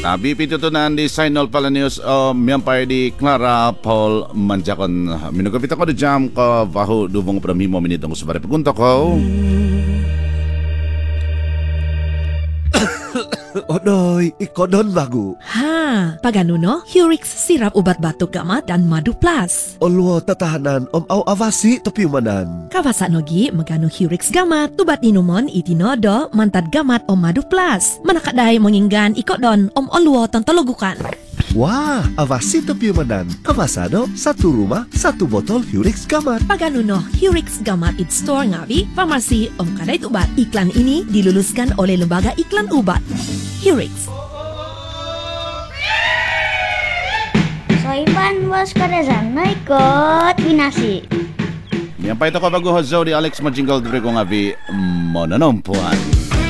Tabi pitutunan di Signal pala news miyampay di Clara Paul Manjakon. Minugapit ako di jam ko baho dubong pramimo minitong subari pagunto ko. Onoy, ikodon bago. Ha, pagano no? Hurix sirap ubat batuk gamat dan madu plus. Olwo tatahanan aw avasi topiumanan. Kawasa nogi magano Hurix gamat, tubat inumon itinodo mantad gamat madu plus. Manakaday manginggan ikodon olwo tantologukan. Wah, avasi topiumanan. Kawasano, satu rumah, satu botol Hurix gamat. Pagano no, Hurix gamat it store ngawi, farmasi kaday ubat. Iklan ini diluluskan oleh Lembaga Iklan Ubat. Hurix. Soiban was kada sana ikut binasi. Miyampay ito ko bago hozo di Alex Majingal Dre ko nga vi mononompuan.